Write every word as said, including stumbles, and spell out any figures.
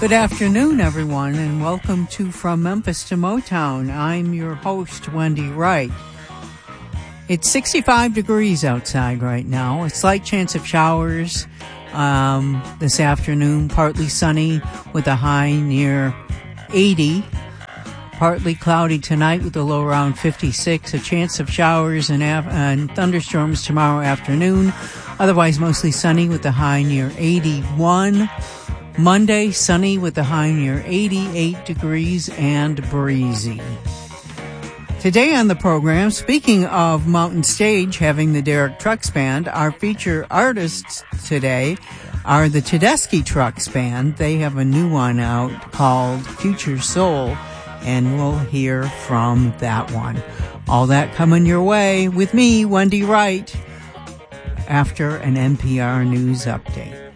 Good afternoon, everyone, and welcome to From Memphis to Motown. I'm your host, Wendy Wright. It's sixty-five degrees outside right now. A slight chance of showers um, this afternoon, partly sunny with a high near eighty. Partly cloudy tonight with a low around fifty-six. A chance of showers and, af- and thunderstorms tomorrow afternoon. Otherwise, mostly sunny with a high near eighty-one. Monday, sunny with a high near eighty-eight degrees and breezy. Today on the program, speaking of Mountain Stage having the Derek Trucks Band, our feature artists today are the Tedeschi Trucks Band. They have a new one out called Future Soul, and we'll hear from that one. All that coming your way with me, Wendy Wright, after an N P R News update.